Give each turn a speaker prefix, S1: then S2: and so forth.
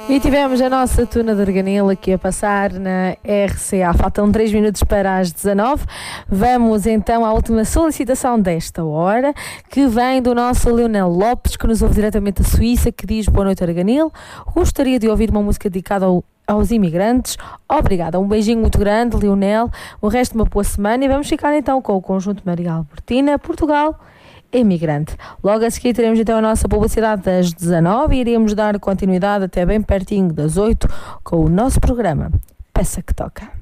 S1: E tivemos a nossa Tuna de Arganil aqui a passar na RCA. Faltam 3 minutos para as 19. Vamos então à última solicitação desta hora, que vem do nosso Leonel Lopes, que nos ouve diretamente da Suíça, que diz: boa noite, Arganil. Gostaria de ouvir uma música dedicada aos imigrantes. Obrigada. Um beijinho muito grande, Leonel. O resto de uma boa semana. E vamos ficar então com o conjunto Maria Albertina, Portugal Imigrante. Logo a seguir teremos então a nossa publicidade das 19 e iremos dar continuidade até bem pertinho das 8 com o nosso programa Peça que Toca.